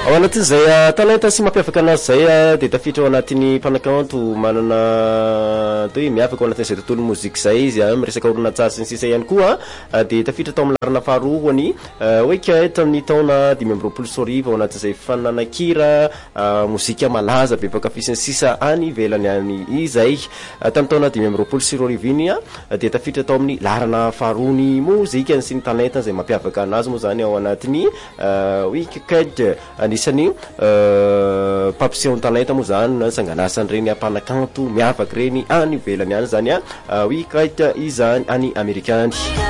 ao anatin'izay talenta sy mampiavaka anazy zay de tafiditra ao anatin'ny mpanakanto manana toy miavaka ao anatin'izay tontolo mozika zay izy miresaka oronan-tsary sy ny sisa ihany koa de tafiditra tao amin'ny larana faharoa hoany oeka tamin'ny taona 2024 ao anatin'izay fananakira mozika malaza be mpakafy sy ny sisa any ivelany any izay tamin'ny taona 2024 iny de tafiditra tao amin'ny larana faharoa mozika sy ny talenta zay mampiavaka anazy moa zany ao anatin'ny weekend anisany papsion talenta moa zany sanganasany reny mpanakanto miavaka reny any ivelany any zany weekend izany any amerikany